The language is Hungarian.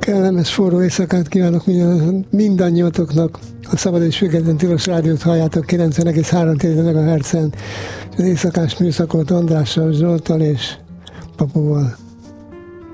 Kellemes forró éjszakát kívánok mindannyiatoknak. A Szabad és Független Tilos Rádiót halljátok 90,3 MHz-en. Az éjszakás műszakot Andrással, Zsolttal és Papuval.